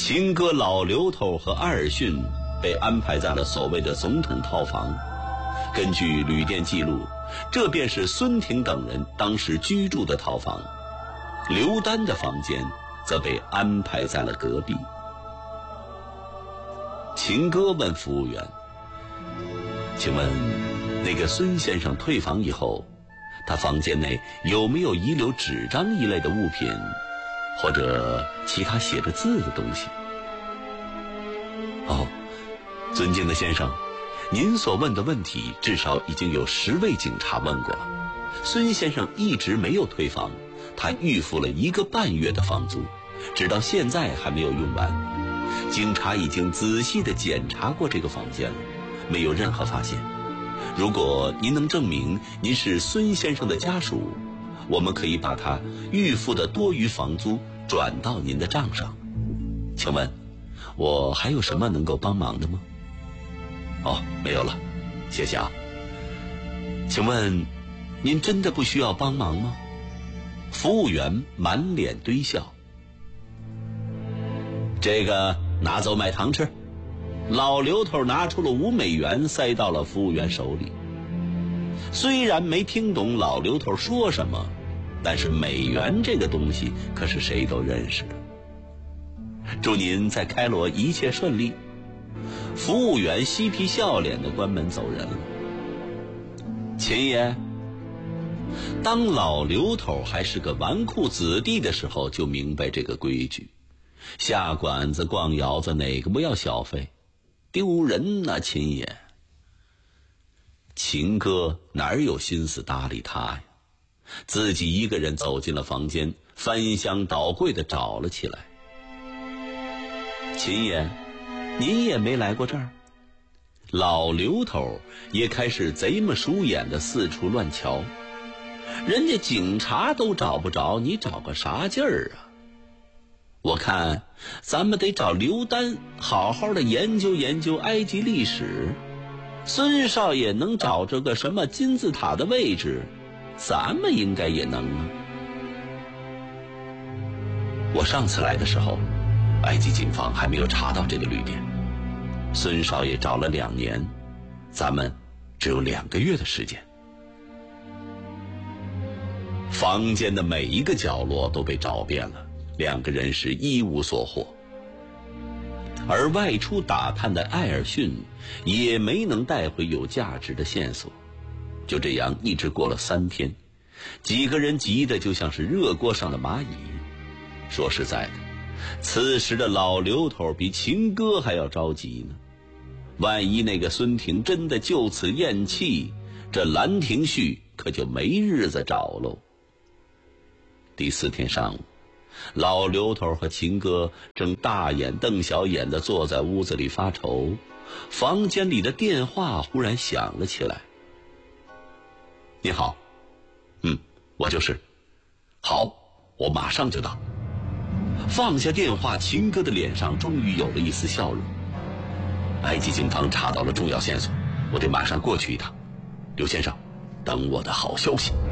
情歌老刘头和艾尔逊被安排在了所谓的总统套房。根据旅店记录，这便是孙婷等人当时居住的套房。刘丹的房间则被安排在了隔壁。情歌问服务员：“请问那个孙先生退房以后，他房间内有没有遗留纸张一类的物品，或者其他写着字的东西？”“哦，尊敬的先生，您所问的问题至少已经有10位警察问过了。孙先生一直没有退房，他预付了1个半月的房租，直到现在还没有用完。警察已经仔细地检查过这个房间了，没有任何发现。如果您能证明您是孙先生的家属，我们可以把他预付的多余房租转到您的账上。请问我还有什么能够帮忙的吗？”“哦，没有了，谢谢啊。请问您真的不需要帮忙吗？”服务员满脸堆笑。“这个拿走买糖吃。”老刘头拿出了5美元塞到了服务员手里。虽然没听懂老刘头说什么，但是美元这个东西可是谁都认识的。“祝您在开罗一切顺利。”服务员嬉皮笑脸地关门走人了。秦爷，当老刘头还是个纨绔子弟的时候，就明白这个规矩。下馆子逛窑子哪个不要小费？丢人呐，秦爷。秦哥哪有心思搭理他呀？自己一个人走进了房间，翻箱倒柜地找了起来。“秦爷，您也没来过这儿？”老刘头也开始贼么鼠眼的四处乱瞧。人家警察都找不着，你找个啥劲儿啊？我看咱们得找刘丹好好的研究研究埃及历史。孙少爷能找着个什么金字塔的位置，咱们应该也能啊。我上次来的时候，埃及警方还没有查到这个旅店。孙少爷找了2年，咱们只有2个月的时间。房间的每一个角落都被找遍了，2个人是一无所获。而外出打探的艾尔逊也没能带回有价值的线索。就这样一直过了3天，几个人急得就像是热锅上的蚂蚁。说实在的，此时的老刘头比秦哥还要着急呢。万一那个孙婷真的就此咽气，这兰亭序可就没日子找喽。第4天上午，老刘头和秦哥正大眼瞪小眼地坐在屋子里发愁，房间里的电话忽然响了起来。“你好。”“我就是。”“好，我马上就到。”放下电话，秦哥的脸上终于有了一丝笑容。“埃及警方查到了重要线索，我得马上过去一趟。刘先生，等我的好消息。”